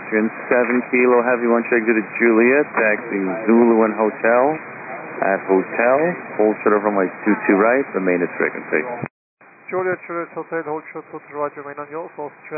Austrian 7 Kilo Heavy 1 check to the Juliet, taxi Zulu and Hotel at Hotel, hold short of runway 22 right, remain at frequency. Juliet Hotel, hold short to Roger, remain on your source.